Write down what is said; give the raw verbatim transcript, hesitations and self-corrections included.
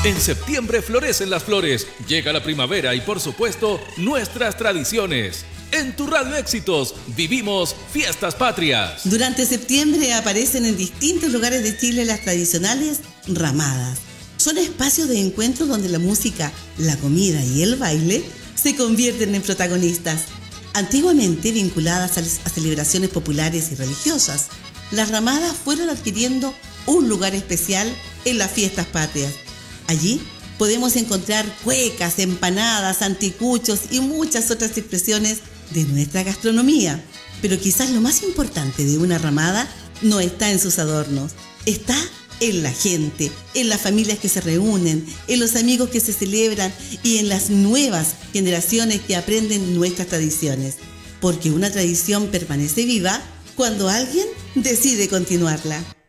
En septiembre florecen las flores, llega la primavera y por supuesto nuestras tradiciones. En tu Radio Éxitos vivimos Fiestas Patrias. Durante septiembre aparecen en distintos lugares de Chile las tradicionales ramadas. Son espacios de encuentro donde la música, la comida y el baile se convierten en protagonistas. Antiguamente vinculadas a celebraciones populares y religiosas, las ramadas fueron adquiriendo un lugar especial en las Fiestas Patrias. Allí podemos encontrar cuecas, empanadas, anticuchos y muchas otras expresiones de nuestra gastronomía. Pero quizás lo más importante de una ramada no está en sus adornos, está en la gente, en las familias que se reúnen, en los amigos que se celebran y en las nuevas generaciones que aprenden nuestras tradiciones. Porque una tradición permanece viva cuando alguien decide continuarla.